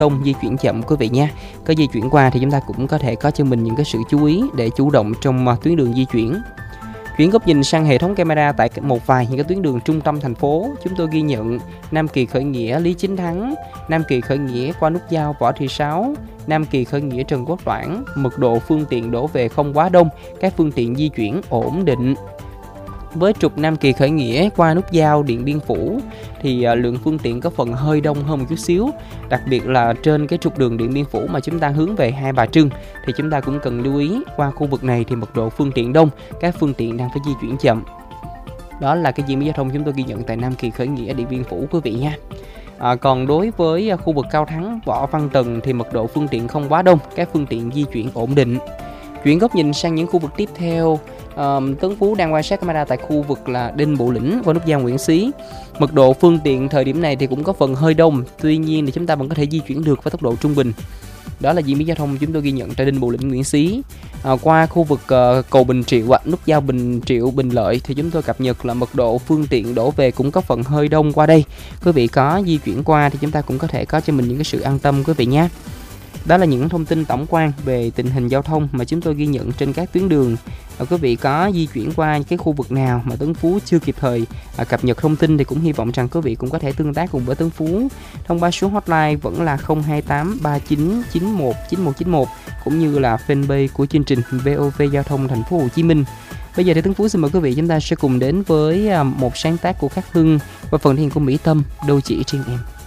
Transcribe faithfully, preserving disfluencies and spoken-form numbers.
thông di chuyển chậm quý vị nha. Có di chuyển qua thì chúng ta cũng có thể có cho mình những cái sự chú ý để chủ động trong uh, tuyến đường di chuyển. Chuyển góc nhìn sang hệ thống camera tại một vài những cái tuyến đường trung tâm thành phố, chúng tôi ghi nhận Nam Kỳ Khởi Nghĩa Lý Chính Thắng, Nam Kỳ Khởi Nghĩa qua nút giao Võ Thị Sáu, Nam Kỳ Khởi Nghĩa Trần Quốc Toản, mật độ phương tiện đổ về không quá đông, các phương tiện di chuyển ổn định. Với trục Nam Kỳ Khởi Nghĩa qua nút giao Điện Biên Phủ thì uh, lượng phương tiện có phần hơi đông hơn một chút xíu, đặc biệt là trên cái trục đường Điện Biên Phủ mà chúng ta hướng về Hai Bà Trưng thì chúng ta cũng cần lưu ý qua khu vực này thì mật độ phương tiện đông, các phương tiện đang phải di chuyển chậm. Đó là cái diễn biến giao thông chúng tôi ghi nhận tại Nam Kỳ Khởi Nghĩa Điện Biên Phủ quý vị nha. À, còn đối với khu vực Cao Thắng Võ Văn Tần thì mật độ phương tiện không quá đông, các phương tiện di chuyển ổn định. Chuyển góc nhìn sang những khu vực tiếp theo, Um, Tuấn Phú đang quan sát camera tại khu vực là Đinh Bộ Lĩnh qua nút giao Nguyễn Xí. Mật độ phương tiện thời điểm này thì cũng có phần hơi đông, tuy nhiên thì chúng ta vẫn có thể di chuyển được với tốc độ trung bình. Đó là diễn biến giao thông chúng tôi ghi nhận tại Đinh Bộ Lĩnh Nguyễn Xí. À, qua khu vực uh, cầu Bình Triệu, à, nút giao Bình Triệu Bình Lợi thì chúng tôi cập nhật là mật độ phương tiện đổ về cũng có phần hơi đông qua đây. Quý vị có di chuyển qua thì chúng ta cũng có thể có cho mình những cái sự an tâm quý vị nhé. Đó là những thông tin tổng quan về tình hình giao thông mà chúng tôi ghi nhận trên các tuyến đường. À, quý vị có di chuyển qua cái khu vực nào mà Tuấn Phú chưa kịp thời à, cập nhật thông tin thì cũng hy vọng rằng quý vị cũng có thể tương tác cùng với Tuấn Phú thông qua số hotline vẫn là không hai tám ba chín chín một chín một chín một cũng như là fanpage của chương trình vê o vê Giao thông Thành phố Hồ Chí Minh. Bây giờ thì Tuấn Phú xin mời quý vị chúng ta sẽ cùng đến với một sáng tác của Khắc Hưng và phần thiền của Mỹ Tâm, Đôi Chỉ Riêng Em.